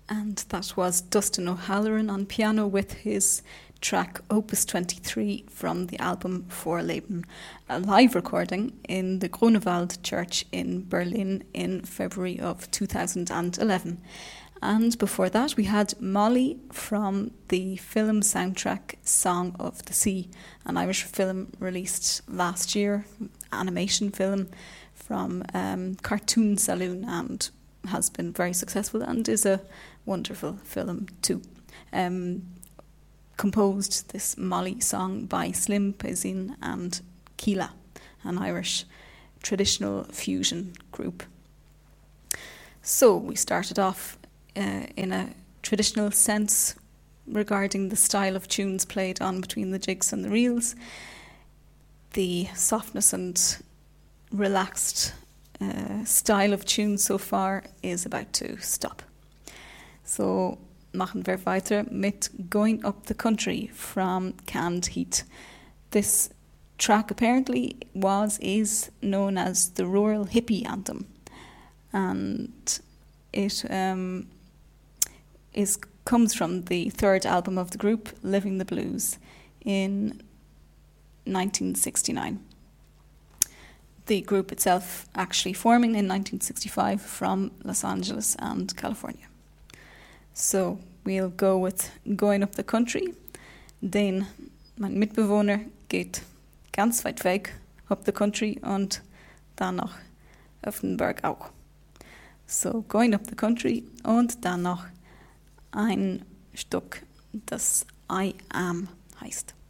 And that was Dustin O'Halloran on piano with his track Opus 23 from the album Vorleben, a live recording in the Grunewald Church in Berlin in February of 2011. And before that, we had Molly from the film soundtrack Song of the Sea, an Irish film released last year, animation film from Cartoon Saloon, and has been very successful and is a wonderful film too. Composed this Molly song by Slim Pezin and Keela, an Irish traditional fusion group. So we started off in a traditional sense regarding the style of tunes played on between the jigs and the reels. The softness and relaxed style of tune so far is about to stop. So machen wir weiter mit Going Up the Country from Canned Heat. This track apparently is known as the Rural Hippie Anthem, and it comes from the third album of the group, Living the Blues, in 1969. The group itself actually forming in 1965 from Los Angeles and California. So we'll go with Going Up the Country. Den, mein Mitbewohner, geht ganz weit weg up the country und dann noch auf den Berg auch. So Going Up the Country und dann noch ein Stück, das I Am heißt.